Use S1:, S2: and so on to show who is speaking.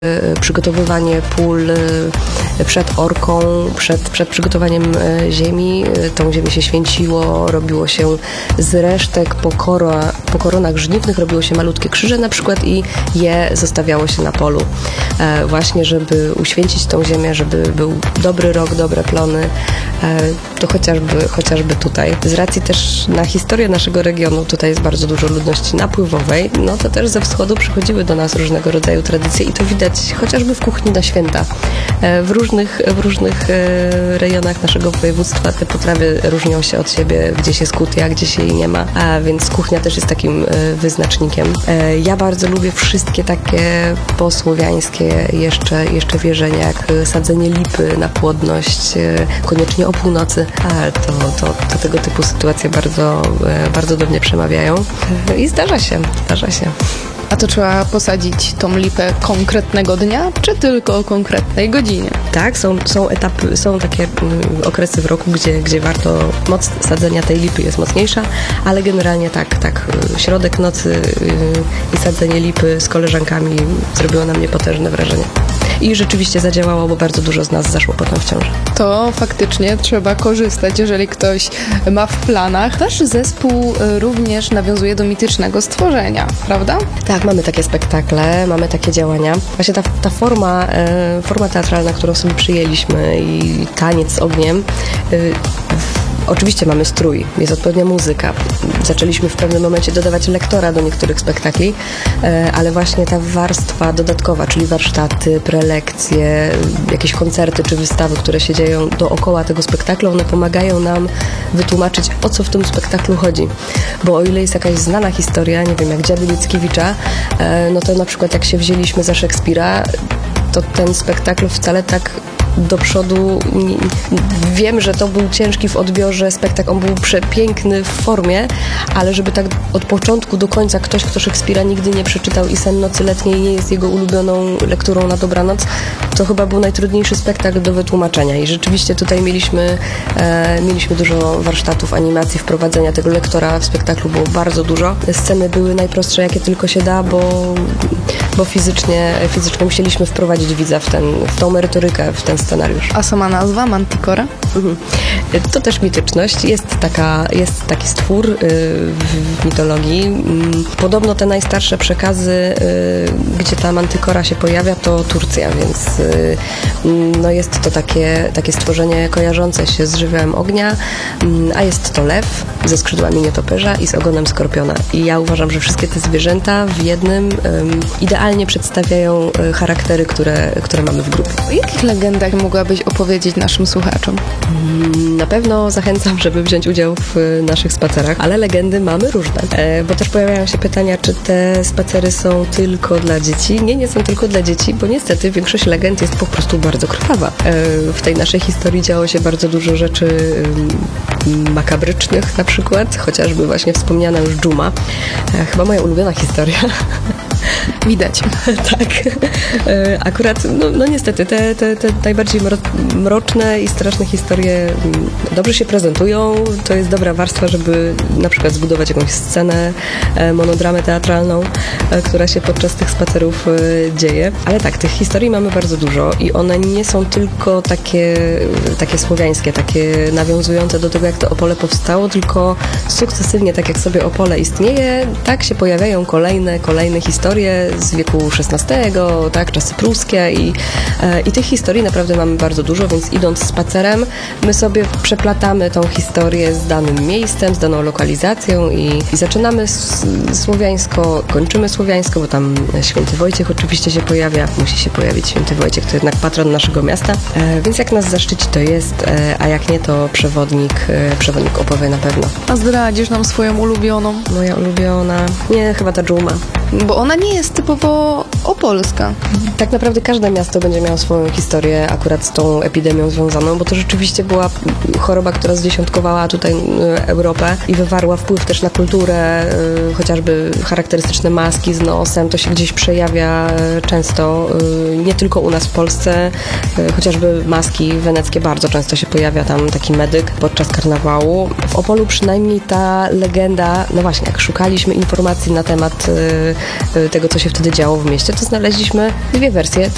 S1: przygotowywanie pól przed orką, przed przygotowaniem ziemi. Tą ziemię się święciło, robiło się z resztek po koronach żniwnych, robiło się malutkie krzyże na przykład i je zostawiało się na polu. Właśnie, żeby uświęcić tą ziemię, żeby był dobry rok, dobre plony. To chociażby tutaj. Z racji też na historię naszego regionu, tutaj jest bardzo dużo ludności napływowej, no to też ze wschodu przychodziły do nas różnego rodzaju tradycje i to widać chociażby w kuchni na święta. W różnych rejonach naszego województwa te potrawy różnią się od siebie, gdzieś jest kutia, gdzieś jej nie ma, a więc kuchnia też jest takim wyznacznikiem. Ja bardzo lubię wszystkie takie posłowiańskie jeszcze wierzenia, jak sadzenie lipy na płodność, koniecznie o północy. To tego typu sytuacje bardzo do mnie przemawiają i zdarza się.
S2: A to trzeba posadzić tą lipę konkretnego dnia, czy tylko o konkretnej godzinie?
S1: Tak, są etapy, są takie okresy w roku, gdzie moc sadzenia tej lipy jest mocniejsza, ale generalnie tak, środek nocy i sadzenie lipy z koleżankami zrobiło na mnie potężne wrażenie. I rzeczywiście zadziałało, bo bardzo dużo z nas zaszło potem w ciąży.
S2: To faktycznie trzeba korzystać, jeżeli ktoś ma w planach. Wasz zespół również nawiązuje do mitycznego stworzenia, prawda?
S1: Tak, mamy takie spektakle, mamy takie działania. Właśnie ta forma teatralna, którą sobie przyjęliśmy i taniec z ogniem, oczywiście mamy strój, jest odpowiednia muzyka. Zaczęliśmy w pewnym momencie dodawać lektora do niektórych spektakli, ale właśnie ta warstwa dodatkowa, czyli warsztaty, prelekcje, jakieś koncerty czy wystawy, które się dzieją dookoła tego spektaklu, one pomagają nam wytłumaczyć, o co w tym spektaklu chodzi. Bo o ile jest jakaś znana historia, nie wiem, jak Dziady Mickiewicza, no to na przykład jak się wzięliśmy za Szekspira, to ten spektakl wcale tak do przodu. Wiem, że to był ciężki w odbiorze spektakl, on był przepiękny w formie, ale żeby tak od początku do końca ktoś, kto Szekspira nigdy nie przeczytał i Sen nocy letniej nie jest jego ulubioną lekturą na dobranoc, to chyba był najtrudniejszy spektakl do wytłumaczenia i rzeczywiście tutaj mieliśmy dużo warsztatów, animacji, wprowadzenia tego lektora w spektaklu było bardzo dużo. Sceny były najprostsze, jakie tylko się da, bo fizycznie musieliśmy wprowadzić widza w tą merytorykę, w ten scenariusz.
S2: A sama nazwa Manticora?
S1: To też mityczność. Jest taki stwór w mitologii. Podobno te najstarsze przekazy, gdzie ta Manticora się pojawia, to Turcja, więc no jest to takie stworzenie kojarzące się z żywiołem ognia, a jest to lew ze skrzydłami nietoperza i z ogonem skorpiona. I ja uważam, że wszystkie te zwierzęta w jednym idealnie przedstawiają charaktery, które mamy w grupie.
S2: O jakich legendach mogłabyś opowiedzieć naszym słuchaczom?
S1: Na pewno zachęcam, żeby wziąć udział w naszych spacerach, ale legendy mamy różne, bo też pojawiają się pytania, czy te spacery są tylko dla dzieci. Nie są tylko dla dzieci, bo niestety większość legend jest po prostu bardzo krwawa. W tej naszej historii działo się bardzo dużo rzeczy makabrycznych na przykład, chociażby właśnie wspomniana już dżuma. Chyba moja ulubiona historia.
S2: Widać.
S1: Tak. Akurat, no niestety, te najbardziej mroczne i straszne historie dobrze się prezentują. To jest dobra warstwa, żeby na przykład zbudować jakąś scenę, monodramę teatralną, która się podczas tych spacerów dzieje. Ale tak, tych historii mamy bardzo dużo i one nie są tylko takie słowiańskie, takie nawiązujące do tego, jak to Opole powstało, tylko sukcesywnie, tak jak sobie Opole istnieje, tak się pojawiają kolejne historie z wieku XVI, tak, czasy pruskie i tych historii naprawdę mamy bardzo dużo, więc idąc spacerem, my sobie przeplatamy tą historię z danym miejscem, z daną lokalizacją i zaczynamy słowiańsko, kończymy słowiańsko, bo tam święty Wojciech oczywiście się pojawia, musi się pojawić święty Wojciech, to jednak patron naszego miasta, więc jak nas zaszczyci, to jest, a jak nie, to przewodnik opowie na pewno.
S2: A zdradzisz nam swoją ulubioną?
S1: Moja ulubiona? Nie, chyba ta dżuma.
S2: Bo ona nie jest typowo opolska.
S1: Tak naprawdę każde miasto będzie miało swoją historię akurat z tą epidemią związaną, bo to rzeczywiście była choroba, która zdziesiątkowała tutaj Europę i wywarła wpływ też na kulturę, chociażby charakterystyczne maski z nosem, to się gdzieś przejawia często, nie tylko u nas w Polsce, chociażby maski weneckie bardzo często się pojawia tam taki medyk podczas karnawału. W Opolu przynajmniej ta legenda, no właśnie, jak szukaliśmy informacji na temat tego, co się wtedy działo w mieście, to znaleźliśmy dwie wersje